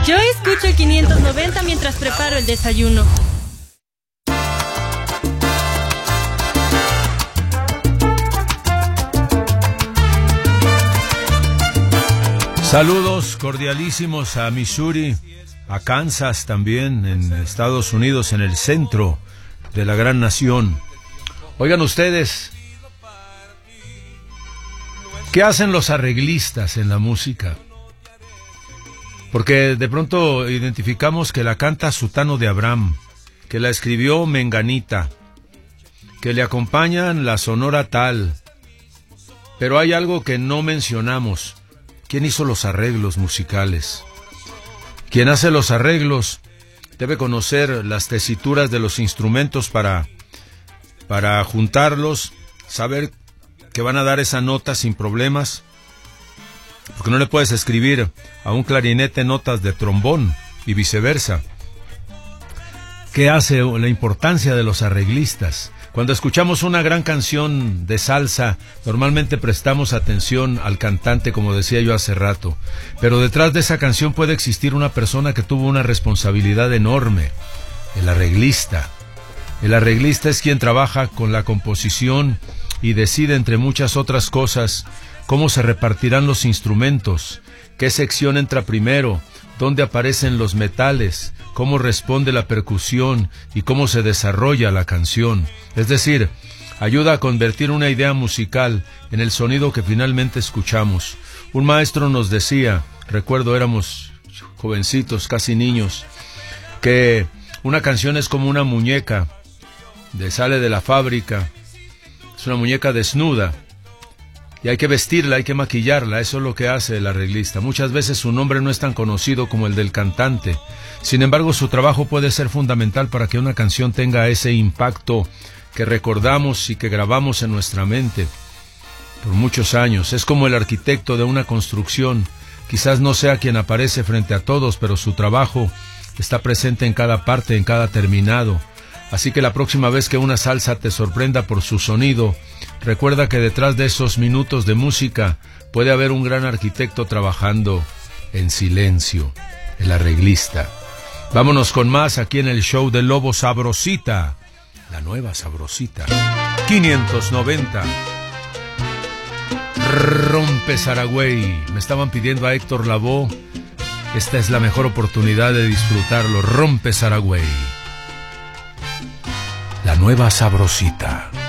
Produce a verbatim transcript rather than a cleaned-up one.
Yo escucho el quinientos noventa mientras preparo el desayuno. Saludos cordialísimos a Missouri, a Kansas también, en Estados Unidos, en el centro de la gran nación. Oigan ustedes, ¿qué hacen los arreglistas en la música? Porque de pronto identificamos que la canta Sutano de Abraham, que la escribió Menganita, que le acompañan la Sonora tal, pero hay algo que no mencionamos. ¿Quién hizo los arreglos musicales? Quien hace los arreglos debe conocer las tesituras de los instrumentos para, para juntarlos, saber que van a dar esa nota sin problemas, porque no le puedes escribir a un clarinete notas de trombón y viceversa. ¿Qué hace la importancia de los arreglistas? Cuando escuchamos una gran canción de salsa, normalmente prestamos atención al cantante, como decía yo hace rato, pero detrás de esa canción puede existir una persona que tuvo una responsabilidad enorme, el arreglista. El arreglista es quien trabaja con la composición y decide, entre muchas otras cosas, cómo se repartirán los instrumentos, qué sección entra primero, dónde aparecen los metales, cómo responde la percusión y cómo se desarrolla la canción. Es decir, ayuda a convertir una idea musical en el sonido que finalmente escuchamos. Un maestro nos decía, recuerdo éramos jovencitos, casi niños, que una canción es como una muñeca, de sale de la fábrica, es una muñeca desnuda, y hay que vestirla, hay que maquillarla. Eso es lo que hace el arreglista. Muchas veces su nombre no es tan conocido como el del cantante. Sin embargo, su trabajo puede ser fundamental para que una canción tenga ese impacto que recordamos y que grabamos en nuestra mente por muchos años. Es como el arquitecto de una construcción. Quizás no sea quien aparece frente a todos, pero su trabajo está presente en cada parte, en cada terminado. Así que la próxima vez que una salsa te sorprenda por su sonido, recuerda que detrás de esos minutos de música puede haber un gran arquitecto trabajando en silencio, el arreglista. Vámonos con más aquí en el show del Lobo. Sabrosita, la nueva Sabrosita. quinientos noventa. Rompe Saragüey. Me estaban pidiendo a Héctor Lavoe. Esta es la mejor oportunidad de disfrutarlo. Rompe Saragüey. La nueva Sabrosita.